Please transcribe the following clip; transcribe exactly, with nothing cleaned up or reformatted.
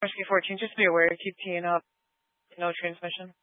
Rescue fourteen, just be aware, keep teeing up. No transmission.